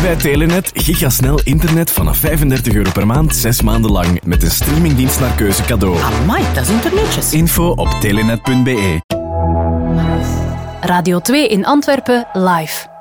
bij Telenet gigasnel internet vanaf €35 per maand, 6 maanden lang. Met een streamingdienst naar keuze cadeau. Amai, dat is internetjes. Info op telenet.be. Radio 2 in Antwerpen live.